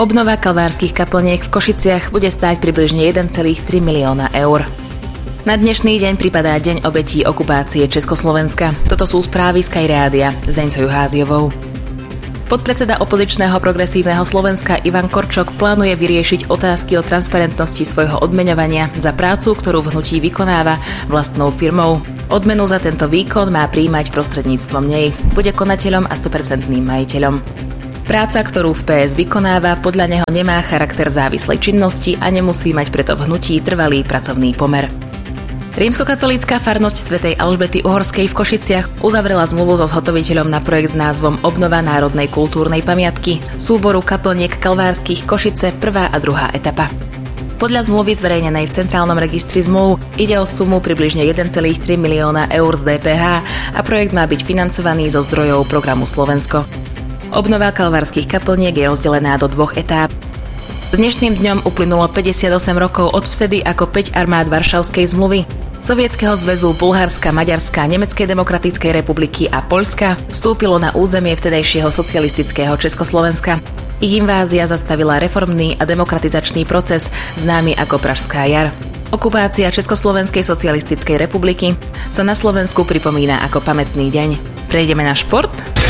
Obnova kalvárskych kaplniek v Košiciach bude stáť približne 1,3 milióna eur. Na dnešný deň pripadá deň obetí okupácie Československa. Toto sú správy Sky Rádia s Deňcou Juháziovou. Podpredseda opozičného Progresívneho Slovenska Ivan Korčok plánuje vyriešiť otázky o transparentnosti svojho odmeňovania za prácu, ktorú v hnutí vykonáva vlastnou firmou. Odmenu za tento výkon má prijímať prostredníctvom nej. Bude konateľom a 100% majiteľom. Práca, ktorú v PS vykonáva, podľa neho nemá charakter závislej činnosti a nemusí mať preto v hnutí trvalý pracovný pomer. Rímskokatolícka farnosť svätej Alžbety Uhorskej v Košiciach uzavrela zmluvu so zhotoviteľom na projekt s názvom Obnova národnej kultúrnej pamiatky súboru kaplniek kalvárskych Košice 1. a 2. etapa. Podľa zmluvy zverejnenej v Centrálnom registri zmluv ide o sumu približne 1,3 milióna eur z DPH a projekt má byť financovaný zo zdrojov programu Slovensko. Obnova kalvárskych kaplniek je rozdelená do 2 etáp. Dnešným dňom uplynulo 58 rokov od vtedy, ako 5 armád Varšavskej zmluvy, Sovietskeho zväzu, Bulharska, Maďarska, Nemeckej demokratickej republiky a Poľska vstúpilo na územie vtedajšieho socialistického Československa. Ich invázia zastavila reformný a demokratizačný proces, známy ako Pražská jar. Okupácia Československej socialistickej republiky sa na Slovensku pripomína ako pamätný deň. Prejdeme na šport?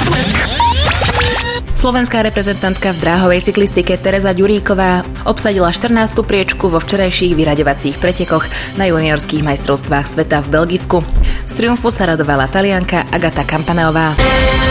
Slovenská reprezentantka v dráhovej cyklistike Tereza Ďuríková obsadila 14. priečku vo včerajších vyraďovacích pretekoch na juniorských majstrovstvách sveta v Belgicku. Z triumfu sa radovala Talianka Agata Campaneová.